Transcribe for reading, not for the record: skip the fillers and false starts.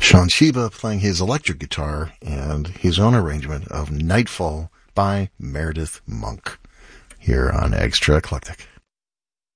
Sean Sheba playing his electric guitar and his own arrangement of Nightfall by Meredith Monk here on Extra Eclectic.